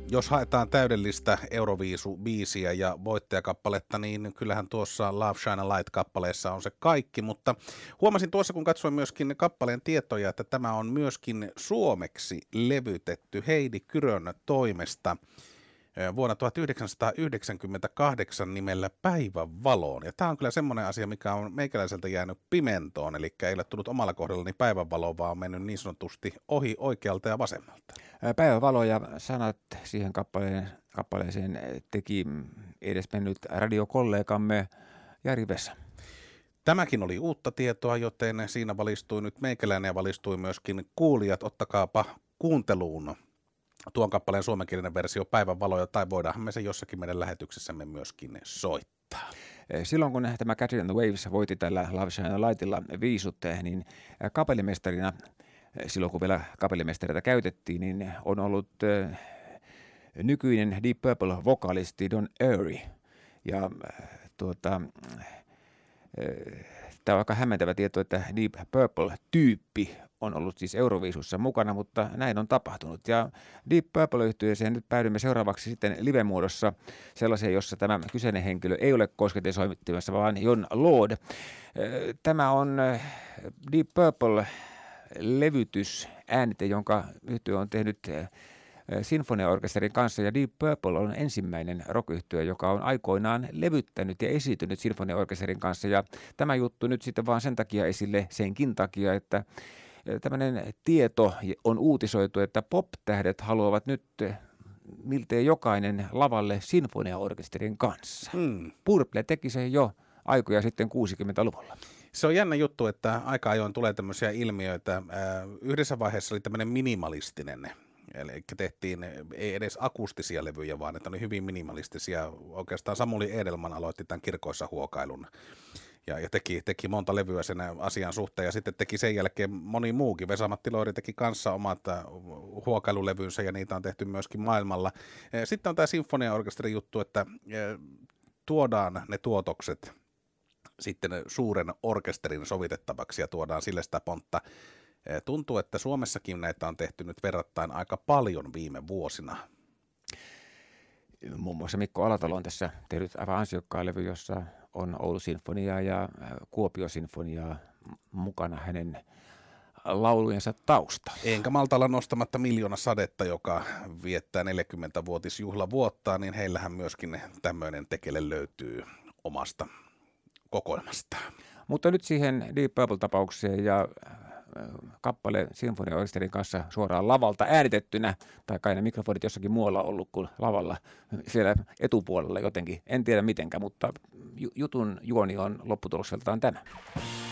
Jos haetaan täydellistä Euroviisu-biisiä ja voittajakappaletta, niin kyllähän tuossa Love Shine a Light-kappaleessa on se kaikki, mutta huomasin tuossa, kun katsoin myöskin kappaleen tietoja, että tämä on myöskin suomeksi levytetty Heidi Kyrön toimesta vuonna 1998 nimellä Päivän valoon. Ja tämä on kyllä semmoinen asia, mikä on meikäläiseltä jäänyt pimentoon, eli ei ole tullut omalla kohdallani päivän valoa, vaan on mennyt niin sanotusti ohi oikealta ja vasemmalta. Päivän valo ja sanat siihen kappaleeseen teki edesmennyt radiokollegamme Jari Vesa. Tämäkin oli uutta tietoa, joten siinä valistui nyt meikäläinen ja valistui myöskin kuulijat. Ottakaapa kuunteluun tuon kappaleen suomenkielinen versio Päivän valoja, tai voidaanhan me se jossakin meidän lähetyksessämme myöskin soittaa. Silloin kun tämä Catherine and the Waves voitti tällä Love Shine a Lightilla viisut, niin kapellimestarina, silloin kun vielä kapellimestareita käytettiin, niin on ollut nykyinen Deep Purple-vokalisti Don Airey. Ja tämä on aika hämmentävä tieto, että Deep Purple-tyyppi on ollut siis Euroviisussa mukana, mutta näin on tapahtunut. Ja Deep Purple-yhtyeeseen nyt päädymme seuraavaksi sitten live-muodossa sellaiseen, jossa tämä kyseinen henkilö ei ole kosketinsoimittimassa, vaan Jon Lord. Tämä on Deep Purple-levytys, äänite, jonka yhtye on tehnyt sinfoniaorkesterin kanssa, ja Deep Purple on ensimmäinen rock-yhtye, joka on aikoinaan levyttänyt ja esiintynyt sinfoniaorkesterin kanssa, ja tämä juttu nyt sitten vaan sen takia esille, senkin takia, että tämmöinen tieto on uutisoitu, että pop-tähdet haluavat nyt miltei jokainen lavalle sinfoniaorkesterin kanssa. Purple teki sen jo aikoja sitten 60-luvulla. Se on jännä juttu, että aika ajoin tulee tämmöisiä ilmiöitä. Yhdessä vaiheessa oli tämmöinen minimalistinen, eli tehtiin ei edes akustisia levyjä, vaan että ne oli hyvin minimalistisia. Oikeastaan Samuli Edelman aloitti tämän kirkoissa huokailun ja teki monta levyä sen asian suhteen, ja sitten teki sen jälkeen moni muukin. Vesa-Matti Loiri teki kanssa omat huokailulevynsä, ja niitä on tehty myöskin maailmalla. Sitten on tämä sinfoniaorkesterin juttu, että tuodaan ne tuotokset sitten suuren orkesterin sovitettavaksi ja tuodaan sille sitä pontta. Tuntuu, että Suomessakin näitä on tehty nyt verrattain aika paljon viime vuosina. Muun muassa Mikko Alatalo on tässä tehnyt aivan ansiokkaan levy, jossa on Oulu-sinfoniaa ja Kuopio-sinfoniaa mukana hänen laulujensa taustalla. Enkä malta olla nostamatta Miljoona sadetta, joka viettää 40-vuotisjuhlavuottaan, niin heillähän myöskin tämmöinen tekele löytyy omasta kokoelmastaan. Mutta nyt siihen Deep Purple-tapaukseen ja kappale sinfoniaorkesterin kanssa suoraan lavalta äänitettynä, tai kai ne mikrofonit jossakin muualla ollut kuin lavalla siellä etupuolella jotenkin. En tiedä mitenkä, mutta jutun juoni on lopputulokseltaan tämä.